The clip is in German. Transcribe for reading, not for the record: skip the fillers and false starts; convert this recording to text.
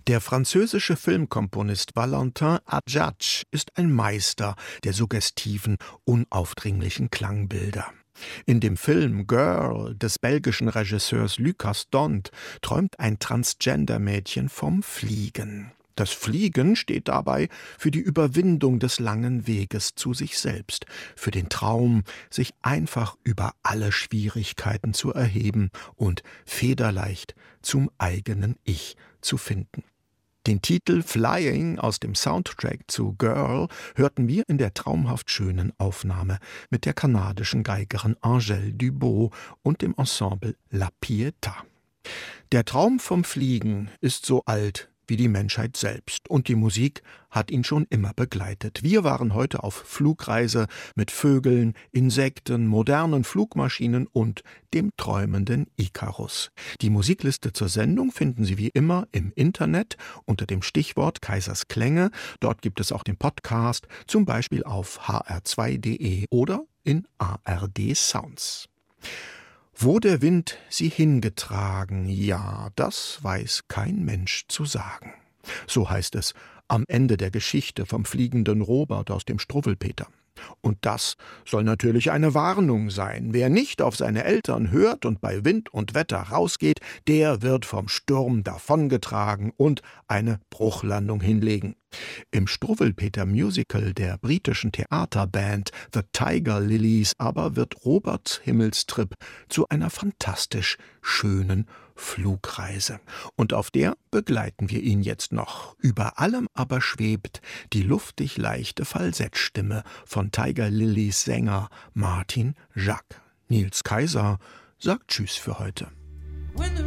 Der französische Filmkomponist Valentin Hadjadj ist ein Meister der suggestiven, unaufdringlichen Klangbilder. In dem Film Girl des belgischen Regisseurs Lucas Dont träumt ein Transgender-Mädchen vom Fliegen. Das Fliegen steht dabei für die Überwindung des langen Weges zu sich selbst, für den Traum, sich einfach über alle Schwierigkeiten zu erheben und federleicht zum eigenen Ich zu finden. Den Titel Flying aus dem Soundtrack zu Girl hörten wir in der traumhaft schönen Aufnahme mit der kanadischen Geigerin Angèle Dubot und dem Ensemble La Pietà. Der Traum vom Fliegen ist so alt wie die Menschheit selbst, und die Musik hat ihn schon immer begleitet. Wir waren heute auf Flugreise mit Vögeln, Insekten, modernen Flugmaschinen und dem träumenden Ikarus. Die Musikliste zur Sendung finden Sie wie immer im Internet unter dem Stichwort Kaisers Klänge. Dort gibt es auch den Podcast, zum Beispiel auf hr2.de oder in ARD Sounds. Wo der Wind sie hingetragen, ja, das weiß kein Mensch zu sagen. So heißt es am Ende der Geschichte vom fliegenden Robert aus dem Struwwelpeter. Und das soll natürlich eine Warnung sein. Wer nicht auf seine Eltern hört und bei Wind und Wetter rausgeht, der wird vom Sturm davongetragen und eine Bruchlandung hinlegen. Im Struwwelpeter-Musical der britischen Theaterband The Tiger Lilies aber wird Roberts Himmelstrip zu einer fantastisch schönen Flugreise. Und auf der begleiten wir ihn jetzt noch. Über allem aber schwebt die luftig leichte Falsettstimme von Tiger Lilies Sänger Martin Jacques. Nils Kaiser sagt Tschüss für heute.